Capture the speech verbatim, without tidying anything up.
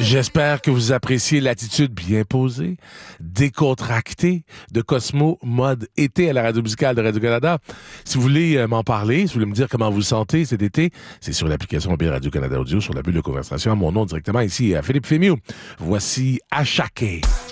J'espère que vous appréciez l'attitude bien posée, décontractée de Cosmo mode été à la radio musicale de Radio-Canada. Si vous voulez euh, m'en parler, si vous voulez me dire comment vous vous sentez cet été, c'est sur l'application mobile Radio-Canada Audio, sur la bulle de conversation, à mon nom directement ici, à Philippe Fémieux. Voici Achaké.